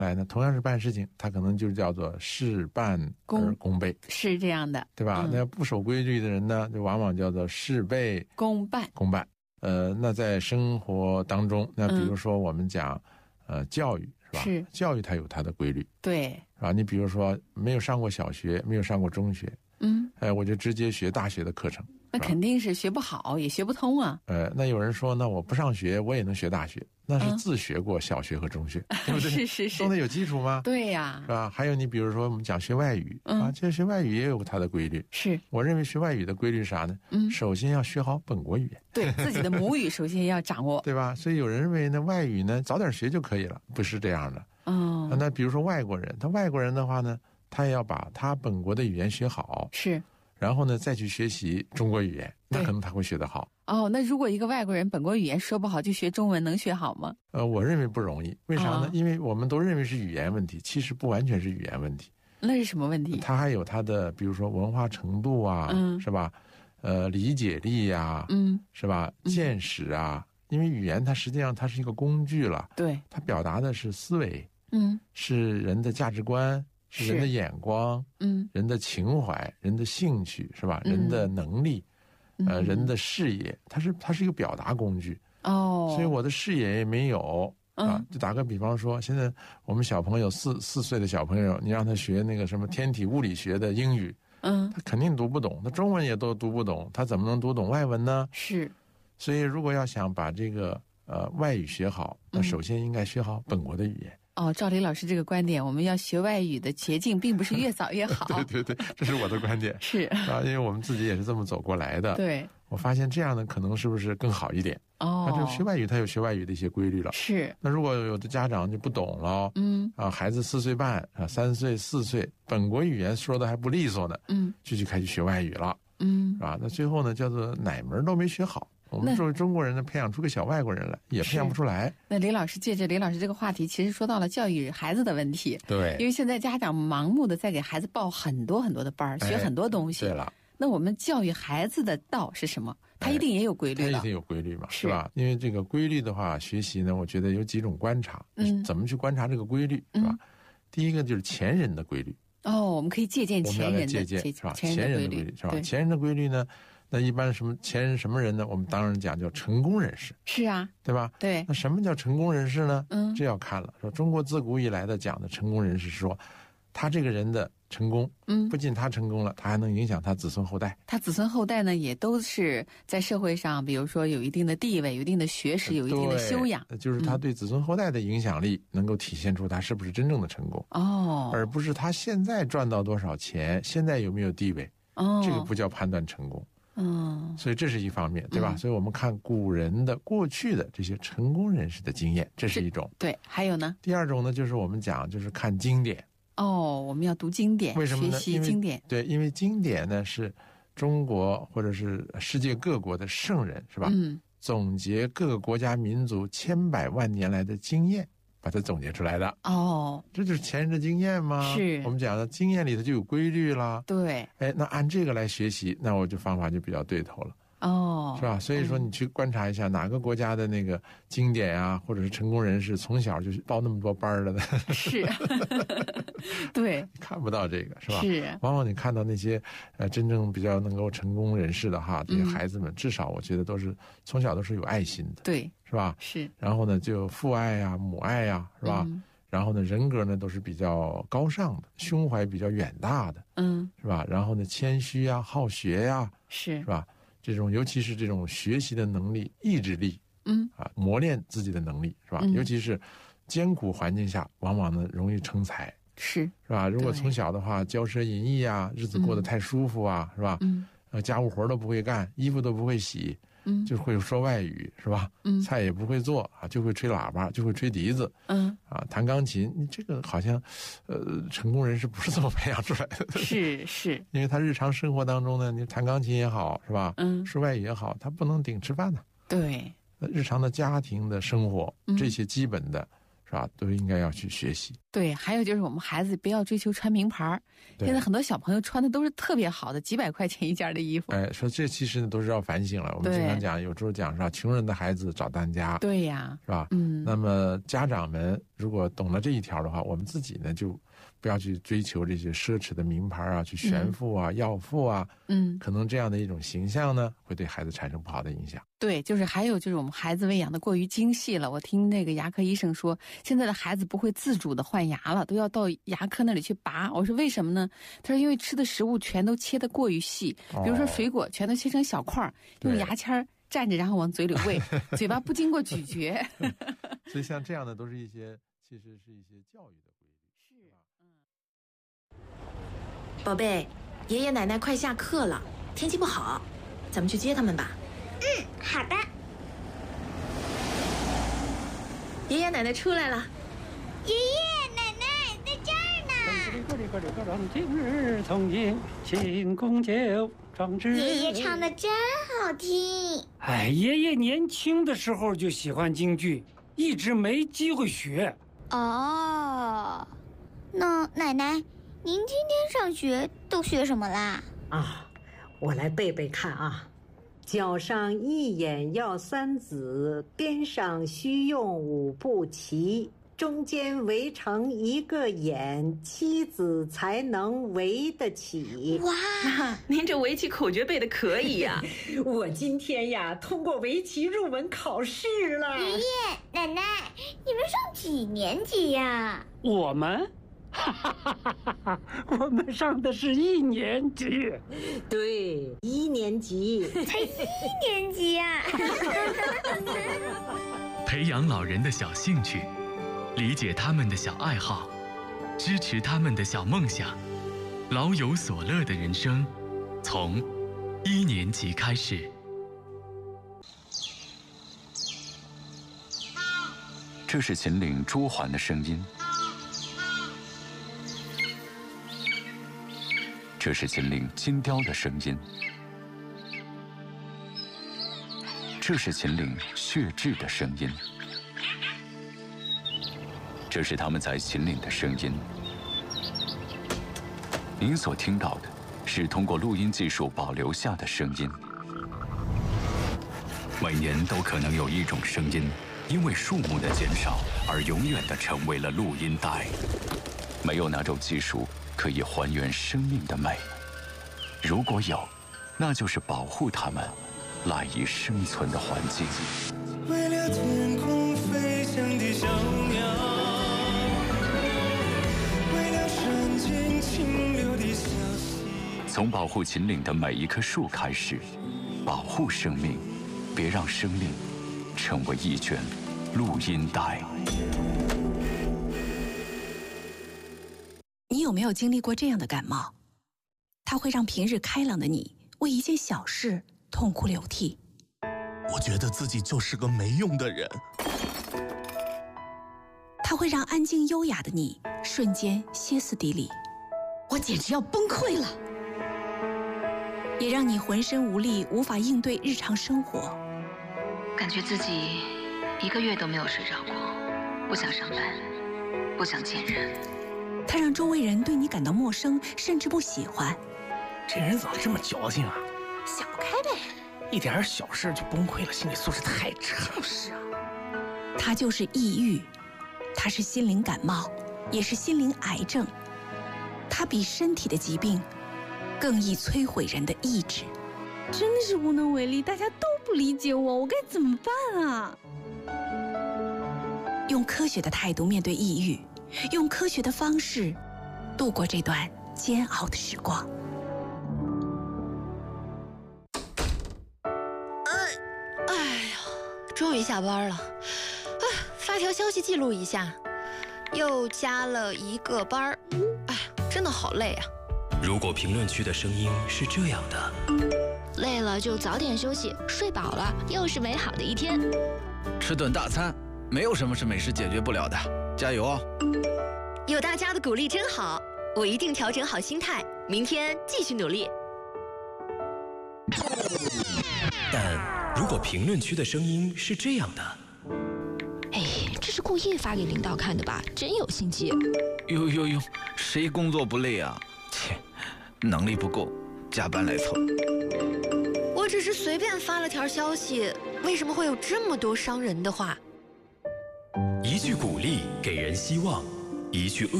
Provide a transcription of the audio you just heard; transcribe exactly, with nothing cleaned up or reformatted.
来呢，同样是办事情，他可能就叫做事半而功倍， 是这样的， 对吧？ 嗯、 那不守规矩的人呢，就往往叫做事倍功半。 功半。呃，那在生活当中，那比如说我们讲，嗯、呃，教育是吧？ 是教育它有它的规律， 对， 是吧？你比如说没有上过小学，没有上过中学， 嗯， 哎、呃，我就直接学大学的课程。 那肯定是学不好，也学不通啊。 呃，那有人说，那我不上学，我也能学大学，那是自学过小学和中学，嗯、对不对？ 是是是， 都得有基础吗？ 对呀、 啊，是吧？还有你比如说，我们讲学外语、嗯、啊，这学外语也有它的规律。 是， 我认为学外语的规律是啥呢？嗯，首先要学好本国语言， 对自己的母语首先要掌握， 对吧？所以有人认为呢，外语呢早点学就可以了，不是这样的。 嗯、 啊，那比如说外国人，他外国人的话呢，他也要把他本国的语言学好， 是。 然后呢，再去学习中国语言，那可能他会学得好。 哦，那如果一个外国人本国语言说不好，就学中文，能学好吗？ 呃，我认为不容易。为啥呢？ 哦、 因为我们都认为是语言问题，其实不完全是语言问题。 那是什么问题？ 它还有它的，比如说文化程度啊，嗯、是吧？呃，理解力呀、啊，嗯，是吧？见识啊，嗯、因为语言它实际上它是一个工具了， 对， 它表达的是思维， 嗯， 是人的价值观。是人的眼光，嗯，人的情怀，人的兴趣，是吧？嗯、人的能力，呃，嗯、人的视野，它是它是一个表达工具。 哦， 所以我的视野也没有、嗯、啊。就打个比方说，现在我们小朋友四四岁的小朋友，你让他学那个什么天体物理学的英语，嗯，他肯定读不懂，他中文也都读不懂，他怎么能读懂外文呢？ 是。 所以如果要想把这个呃外语学好，那首先应该学好本国的语言。 哦，赵雷老师这个观点，我们要学外语的捷径并不是越早越好。 对对对，这是我的观点。 是啊，因为我们自己也是这么走过来的。 对， 我发现这样的可能是不是更好一点？ 哦， 那就学外语，它有学外语的一些规律了。 是。 那如果有的家长就不懂了，嗯，啊，孩子四岁半啊，三岁四岁，本国语言说的还不利索呢，嗯，就去开始学外语了，嗯，是吧？那最后呢，叫做哪门都没学好。我们作为中国人呢，培养出个小外国人来，也培养不出来。 那李老师借着李老师这个话题，其实说到了教育孩子的问题。 对， 因为现在家长盲目的在给孩子报很多很多的班，学很多东西。 对了， 那我们教育孩子的道是什么？他一定也有规律的。 他一定有规律嘛， 是是吧？因为这个规律的话，学习呢，我觉得有几种观察。嗯，怎么去观察这个规律，是吧？嗯、第一个就是前人的规律。 哦，我们可以借鉴前人的借鉴是吧？前人的规律是吧？前人的规律呢？那一般什么前人什么人呢？我们当然讲叫成功人士。 是啊， 对吧？ 对。 那什么叫成功人士呢？ 嗯， 这要看了。说中国自古以来的讲的成功人士，说他这个人的成功，嗯，不仅他成功了，他还能影响他子孙后代。 他子孙后代呢，也都是在社会上，比如说有一定的地位、有一定的学识、有一定的修养。 就是他对子孙后代的影响力，能够体现出他是不是真正的成功。 哦， 而不是他现在赚到多少钱，现在有没有地位。 哦， 这个不叫判断成功。 嗯， 所以这是一方面，对吧？嗯、所以我们看古人的过去的这些成功人士的经验，这是一种。 对，还有呢？ 第二种呢，就是我们讲，就是看经典。 哦，我们要读经典， 为什么呢？ 学习经典。 对，因为经典呢是中国或者是世界各国的圣人，是吧？嗯，总结各个国家民族千百万年来的经验，把它总结出来的。 哦， 这就是前人的经验吗？ 是。 我们讲的经验里头就有规律啦。 对。 哎，那按这个来学习，那我就方法就比较对头了。 哦， 是吧？所以说你去观察一下哪个国家的那个经典啊，或者是成功人士，从小就报那么多班了的。 是。对。 看不到这个，是吧？ 是。 往往你看到那些呃真正比较能够成功人士的哈，这些孩子们，嗯、至少我觉得都是从小都是有爱心的。 对。 是吧？ 是。然后呢，就有父爱呀、母爱呀，是吧？嗯、然后呢，人格呢都是比较高尚的，胸怀比较远大的， 嗯， 是吧？然后呢，谦虚呀、好学呀， 是是吧？这种尤其是这种学习的能力、意志力， 嗯啊，磨练自己的能力，是吧？嗯、尤其是艰苦环境下，往往呢容易成才， 是是吧？如果从小的话骄奢淫逸啊，日子过得太舒服啊，嗯、是吧？ 嗯， 呃，家务活都不会干，衣服都不会洗。嗯，就会说外语，是吧？ 嗯， 菜也不会做啊，就会吹喇叭，就会吹笛子， 嗯， 啊，弹钢琴。你这个好像，呃，成功人士不是这么培养出来的。 是是， 因为他日常生活当中呢，你弹钢琴也好，是吧？ 嗯， 说外语也好，他不能顶吃饭呢。 对， 日常的家庭的生活，这些基本的，是是吧？都应该要去学习。 对，还有就是我们孩子不要追求穿名牌，现在很多小朋友穿的都是特别好的，几百块钱一件的衣服。 哎，说这其实呢都是要反省了。我们经常讲，有时候讲是吧，穷人的孩子找当家。 对呀， 是吧？ 嗯。 那么家长们如果懂了这一条的话，我们自己呢就不要去追求这些奢侈的名牌啊，去炫富啊、嗯、耀富啊。嗯，可能这样的一种形象呢，会对孩子产生不好的影响。 对，就是还有就是我们孩子喂养的过于精细了。我听那个牙科医生说，现在的孩子不会自主的换牙了，都要到牙科那里去拔。我说为什么呢？他说因为吃的食物全都切得过于细，比如说水果全都切成小块，用牙签蘸着然后往嘴里喂，嘴巴不经过咀嚼。 所以像这样的都是一些其实是一些教育的规律。 是啊， 嗯。宝贝，爷爷奶奶快下课了，天气不好，咱们去接他们吧。 嗯，好的。 爷爷奶奶出来了。 爷爷奶奶在这儿呢。 今日从迎庆功酒，壮志。 爷爷唱的真好听。 哎，爷爷年轻的时候就喜欢京剧，一直没机会学。 哦，那奶奶，您今天上学都学什么啦？ 啊，我来背背看啊。脚上一眼要三子，边上须用五步齐，中间围成一个眼，妻子才能围得起。 哇，您这围棋口诀背得可以呀、啊！ 我今天呀通过围棋入门考试了。 爷爷奶奶，你们上几年级呀？ 我们哈哈哈哈哈！我们上的是一年级。 对，一年级。 才一年级呀、啊！ 培养老人的小兴趣，理解他们的小爱好，支持他们的小梦想，老有所乐的人生，从一年级开始。 这是秦岭朱鹮的声音。这是秦岭金雕的声音，这是秦岭血雉的声音，这是他们在秦岭的声音。您所听到的是通过录音技术保留下的声音。每年都可能有一种声音，因为数目的减少而永远地成为了录音带。没有哪种技术可以还原生命的美，如果有，那就是保护它们赖以生存的环境。 为了天空飞翔的小鸟，为了山间清流的小溪。 从保护秦岭的每一棵树开始，保护生命，别让生命成为一卷录音带。 你有没有经历过这样的感冒？它会让平日开朗的你为一件小事痛哭流涕。 我觉得自己就是个没用的人。 它会让安静优雅的你瞬间歇斯底里。 我简直要崩溃了。 也让你浑身无力，无法应对日常生活。 感觉自己一个月都没有睡着过，不想上班，不想见人。 它让周围人对你感到陌生，甚至不喜欢。 这人怎么这么矫情啊？ 想不开呗， 一点小事就崩溃了，心理素质太差。 就是啊， 它就是抑郁，它是心灵感冒，也是心灵癌症。它比身体的疾病更易摧毁人的意志。 真的是无能为力，大家都不理解我，我该怎么办啊？ 用科学的态度面对抑郁，用科学的方式度过这段煎熬的时光。 哎呀，终于下班了，哎，发条消息记录一下，又加了一个班儿，哎，真的好累啊。 如果评论区的声音是这样的， 累了就早点休息，睡饱了又是美好的一天。 吃顿大餐，没有什么是美食解决不了的，加油哦！ 有大家的鼓励真好，我一定调整好心态，明天继续努力。 但如果评论区的声音是这样的， 哎，这是是故意发给领导看的吧？真有心机。 呦呦呦，谁工作不累啊？切，能力不够，加班来凑。 我只是随便发了条消息，为什么会有这么多伤人的话？ 一句鼓励给人希望，一句恶